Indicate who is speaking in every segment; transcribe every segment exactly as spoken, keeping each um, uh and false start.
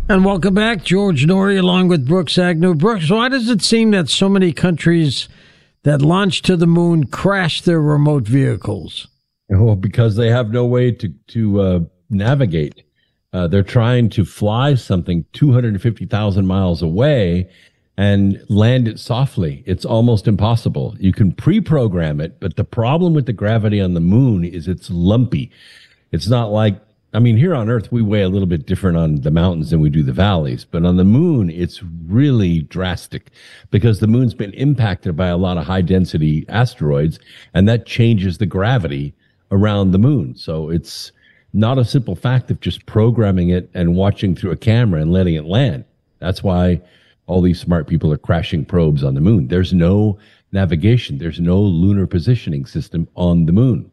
Speaker 1: And welcome back, George Noory, along with Brooks Agnew. Brooks, why does it seem that so many countries that launch to the moon crash their remote vehicles?
Speaker 2: Well, because they have no way to to uh, navigate. Uh, they're trying to fly something two hundred fifty thousand miles away and land it softly. It's almost impossible. You can pre-program it, but the problem with the gravity on the moon is it's lumpy. It's not like, I mean, here on Earth, we weigh a little bit different on the mountains than we do the valleys. But on the moon, it's really drastic because the moon's been impacted by a lot of high density asteroids, and that changes the gravity around the moon. So it's not a simple fact of just programming it and watching through a camera and letting it land. That's why all these smart people are crashing probes on the moon. There's no navigation. There's no lunar positioning system on the moon.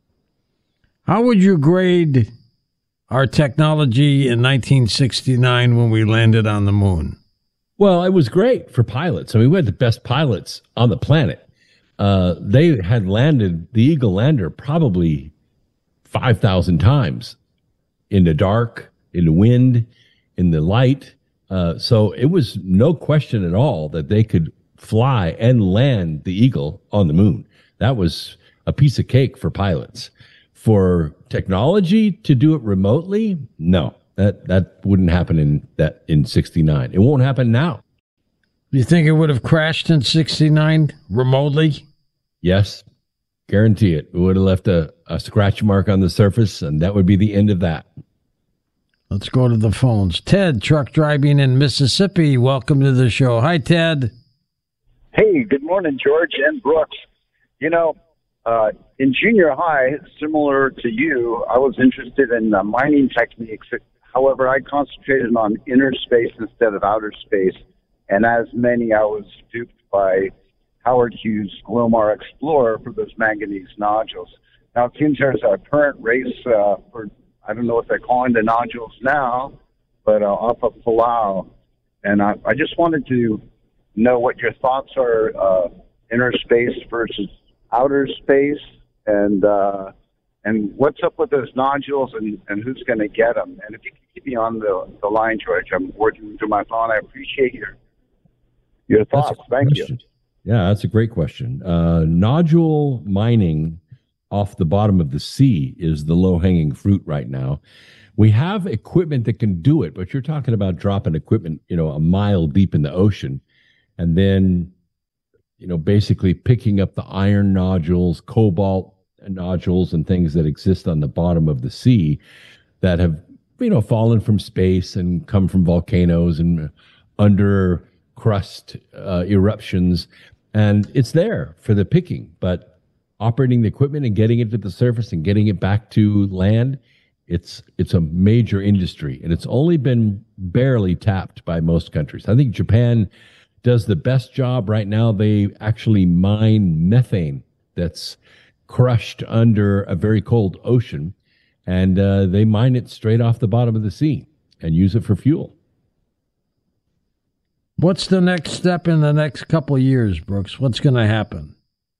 Speaker 1: How would you grade our technology in nineteen sixty-nine when we landed on the moon?
Speaker 2: Well, it was great for pilots. I mean, we had the best pilots on the planet. Uh, they had landed the Eagle lander probably five thousand times in the dark, in the wind, in the light. Uh, so it was no question at all that they could fly and land the Eagle on the moon. That was a piece of cake for pilots. For technology to do it remotely, no, that that wouldn't happen in that in sixty-nine. It won't happen now.
Speaker 1: Do you think it would have crashed in sixty-nine remotely?
Speaker 2: Yes, guarantee it. It would have left a, a scratch mark on the surface, and that would be the end of that.
Speaker 1: Let's go to the phones. Ted, truck driving in Mississippi. Welcome to the show. Hi, Ted.
Speaker 3: Hey, good morning, George and Brooks. You know, uh, in junior high, similar to you, I was interested in uh, mining techniques. However, I concentrated on inner space instead of outer space. And as many, I was duped by Howard Hughes' Glomar Explorer for those manganese nodules. Now, it seems there's a current race uh, for, I don't know what they're calling the nodules now, but uh, off of Palau. And I, I just wanted to know what your thoughts are, uh, inner space versus outer space, and uh, and what's up with those nodules, and, and who's going to get them. And if you can keep me on the, the line, George, I'm working through my phone. I appreciate your, your thoughts. Thank
Speaker 2: question.
Speaker 3: you.
Speaker 2: Yeah, that's a great question. Uh, nodule mining off the bottom of the sea is the low-hanging fruit right now. We have equipment that can do it, but you're talking about dropping equipment, you know, a mile deep in the ocean, and then, you know, basically picking up the iron nodules, cobalt nodules, and things that exist on the bottom of the sea that have, you know, fallen from space and come from volcanoes and under crust uh, eruptions. And it's there for the picking, but operating the equipment and getting it to the surface and getting it back to land, it's it's a major industry, and it's only been barely tapped by most countries. I think Japan does the best job right now. They actually mine methane that's crushed under a very cold ocean, and uh, they mine it straight off the bottom of the sea and use it for fuel.
Speaker 1: What's the next step in the next couple of years, Brooks? What's going to happen?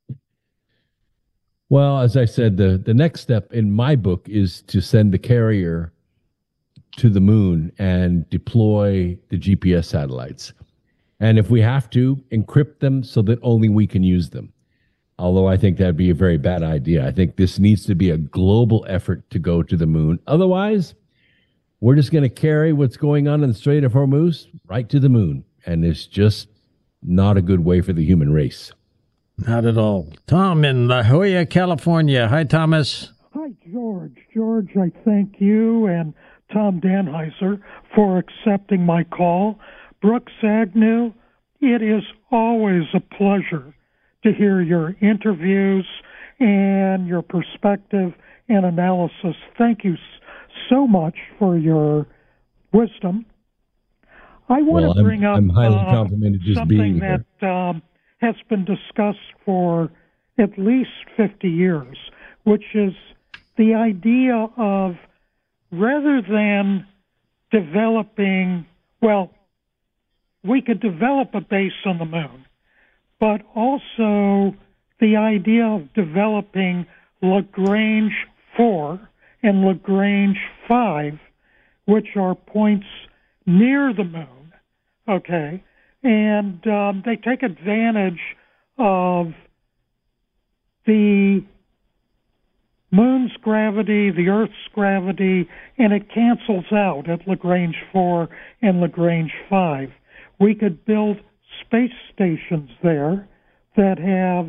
Speaker 2: Well, as I said, the, the next step in my book is to send the carrier to the moon and deploy the G P S satellites. And if we have to, encrypt them so that only we can use them. Although I think that'd be a very bad idea. I think this needs to be a global effort to go to the moon. Otherwise, we're just going to carry what's going on in the Strait of Hormuz right to the moon. And it's just not a good way for the human race.
Speaker 1: Not at all. Tom in La Jolla, California. Hi, Thomas.
Speaker 4: Hi, George. George, I thank you and Tom Danheiser for accepting my call. Brooks Agnew, it is always a pleasure to hear your interviews and your perspective and analysis. Thank you so much for your wisdom. I want
Speaker 2: well,
Speaker 4: to bring
Speaker 2: I'm,
Speaker 4: up
Speaker 2: I'm highly
Speaker 4: uh,
Speaker 2: complimented just
Speaker 4: something
Speaker 2: being here.
Speaker 4: that um, has been discussed for at least fifty years, which is the idea of, rather than developing, well, we could develop a base on the moon, but also the idea of developing Lagrange four and Lagrange five, which are points near the moon, okay? And um, they take advantage of the moon's gravity, the Earth's gravity, and it cancels out at Lagrange four and Lagrange five. We could build space stations there that have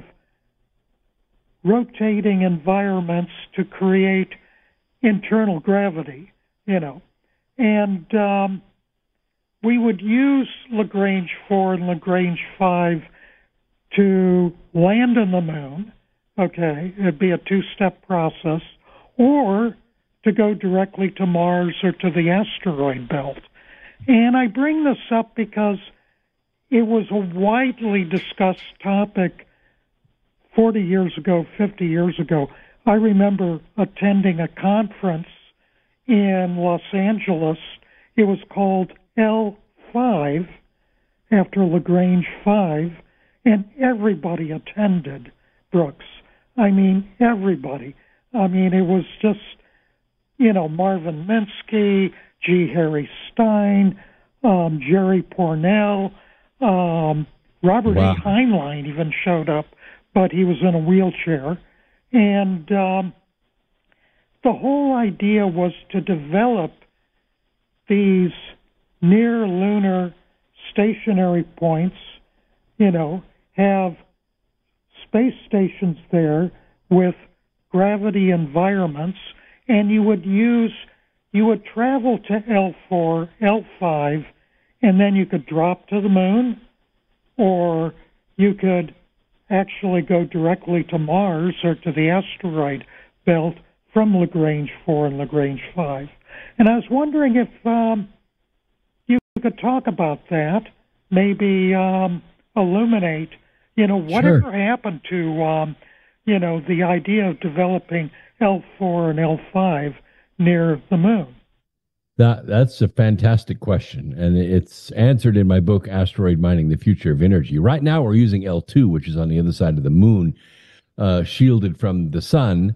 Speaker 4: rotating environments to create internal gravity, you know. And um, we would use Lagrange four and Lagrange five to land on the moon. Okay, it'd be a two-step process, or to go directly to Mars or to the asteroid belt. And I bring this up because it was a widely discussed topic forty years ago, fifty years ago. I remember attending a conference in Los Angeles. It was called L five, after Lagrange five, and everybody attended, Brooks. I mean, everybody. I mean, it was just, you know, Marvin Minsky, G. Harry Stein, um, Jerry Pournelle, um, Robert
Speaker 2: Wow.
Speaker 4: E. Heinlein even showed up, but he was in a wheelchair. And um, the whole idea was to develop these near-lunar stationary points, you know, have space stations there with gravity environments, and you would use, you would travel to L four, L five, and then you could drop to the moon, or you could actually go directly to Mars or to the asteroid belt from Lagrange four and Lagrange five. And I was wondering if um, you could talk about that, maybe um, illuminate, you know, whatever
Speaker 2: Sure.
Speaker 4: happened to, um, you know, the idea of developing L four and L five near the moon.
Speaker 2: That that's a fantastic question, and it's answered in my book, Asteroid Mining: The Future of Energy. Right now, we're using L two, which is on the other side of the moon, uh, shielded from the sun.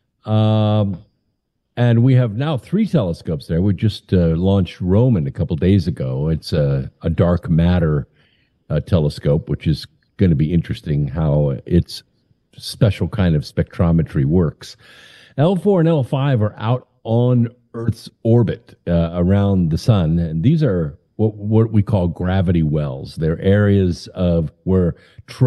Speaker 2: Um, and we have now three telescopes there. We just uh, launched Roman a couple days ago. It's a, a dark matter uh, telescope, which is going to be interesting how its special kind of spectrometry works. L four and L five are out on Earth's orbit uh, around the sun, and these are what, what we call gravity wells. They're areas of where